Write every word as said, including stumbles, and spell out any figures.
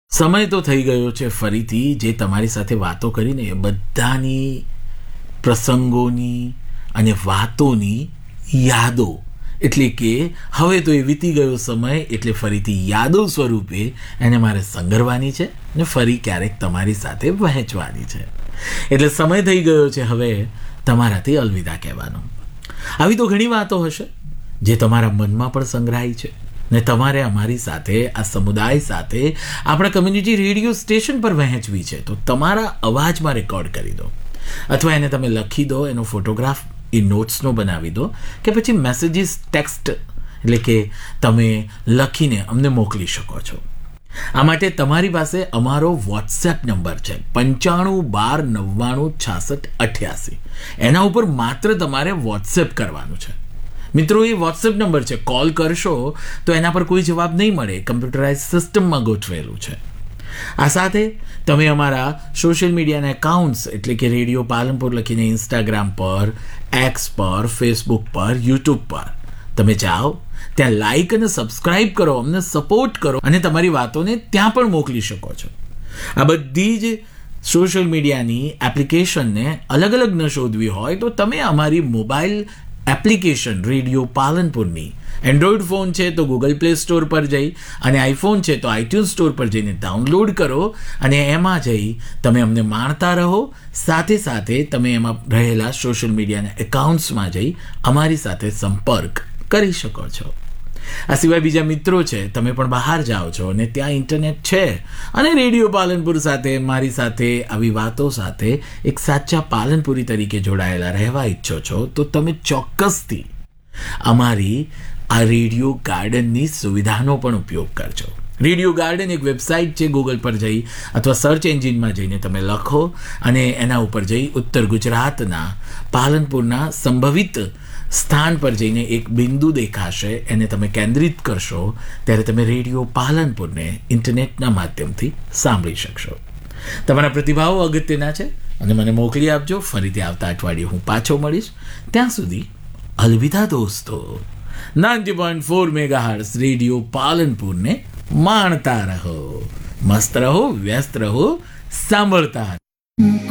સમય તો થઈ ગયો છે ફરીથી જે તમારી સાથે વાતો કરીને બધાની પ્રસંગોની અને વાતોની યાદો, એટલે કે હવે તો એ વીતી ગયો સમય, એટલે ફરીથી યાદો સ્વરૂપે એને મારે સંગરવાની છે ને ફરી ક્યારેક તમારી સાથે વહેંચવાની છે. એટલે સમય થઈ ગયો છે હવે તમારાથી અલવિદા કહેવાનો. આવી તો ઘણી વાતો હશે જે તમારા મનમાં પણ સંગ્રહાઈ છે ને તમારે અમારી સાથે, આ સમુદાય સાથે, આપણા કમ્યુનિટી રેડિયો સ્ટેશન પર વહેંચવી છે. તો તમારા અવાજમાં રેકોર્ડ કરી દો, અથવા એને તમે લખી દો, એનો ફોટોગ્રાફ એ નોટ્સનો બનાવી દો, કે પછી મેસેજીસ ટેક્સ્ટ એટલે કે તમે લખીને અમને મોકલી શકો છો. આ માટે તમારી પાસે અમારો વોટ્સએપ નંબર છે પંચાણું બાર નવ્વાણું છાસઠ અઠ્યાસી. એના ઉપર માત્ર તમારે વોટ્સએપ કરવાનું છે. મિત્રો, એ વોટ્સએપ નંબર છે, કોલ કરશો તો એના પર કોઈ જવાબ નહીં મળે, કમ્પ્યુટરાઇઝ સિસ્ટમમાં ગોઠવેલું છે. આ સાથે તમે અમારા સોશિયલ મીડિયાના એકાઉન્ટ્સ એટલે કે રેડિયો પાલનપુર લખીને ઇન્સ્ટાગ્રામ પર, એક્સ પર, ફેસબુક પર, યુટ્યુબ પર તમે જાઓ, ત્યાં લાઈક અને સબસ્ક્રાઇબ કરો, અમને સપોર્ટ કરો અને તમારી વાતોને ત્યાં પણ મોકલી શકો છો. આ બધી જ સોશિયલ મીડિયાની એપ્લિકેશનને અલગ અલગ ન શોધવી હોય તો તમે અમારી mobile application radio પાલનપુરની, Android phone છે તો ગૂગલ પ્લે સ્ટોર પર જઈ, અને આઈફોન છે તો આઈટ્યુન સ્ટોર પર જઈને ડાઉનલોડ કરો અને એમાં જઈ તમે અમને માણતા રહો. સાથે સાથે તમે એમાં રહેલા સોશિયલ મીડિયાના એકાઉન્ટ્સમાં જઈ અમારી સાથે સંપર્ક કરી શકો છો. આ સિવાય બીજા મિત્રો છે, તમે પણ બહાર જાઓ છો અને ત્યાં ઇન્ટરનેટ છે અને રેડિયો પાલનપુર સાથે, મારી સાથે, આવી વાતો સાથે એક સાચા પાલનપુરી તરીકે જોડાયેલા રહેવા ઈચ્છો છો તો તમે ચોક્કસથી અમારી આ રેડિયો ગાર્ડનની સુવિધાનો પણ ઉપયોગ કરજો. રેડિયો ગાર્ડન એક વેબસાઇટ છે, ગૂગલ પર જઈ અથવા સર્ચ એન્જિનમાં જઈને તમે લખો અને એના ઉપર જઈ ઉત્તર ગુજરાતના પાલનપુરના સંભવિત સ્થાન પર જઈને એક બિંદુ દેખાશે, એને તમે કેન્દ્રિત કરશો ત્યારે તમે રેડિયો પાલનપુરને ઇન્ટરનેટના માધ્યમથી સાંભળી શકશો. તમારા પ્રતિભાવો અગત્યના છે અને મને મોકલી આપજો. ફરીથી આવતા અઠવાડિયે હું પાછો મળીશ. ત્યાં સુધી અલવિદા દોસ્તો. Ninety point four megahertz radio પાલનપુરને માણતા રહો, મસ્ત રહો, વ્યસ્ત રહો, સાંભળતા રહો.